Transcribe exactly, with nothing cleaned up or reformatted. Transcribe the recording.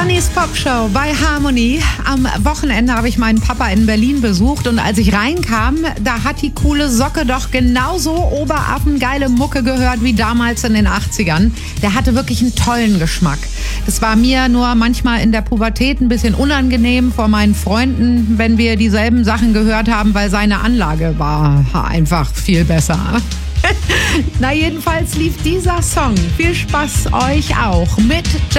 Sonnys Popshow bei Harmony. Am Wochenende habe ich meinen Papa in Berlin besucht und als ich reinkam, da hat die coole Socke doch genauso oberaffengeile Mucke gehört wie damals in den achtzigern. Der hatte wirklich einen tollen Geschmack. Das war mir nur manchmal in der Pubertät ein bisschen unangenehm vor meinen Freunden, wenn wir dieselben Sachen gehört haben, weil seine Anlage war einfach viel besser. Na, jedenfalls lief dieser Song. Viel Spaß euch auch mit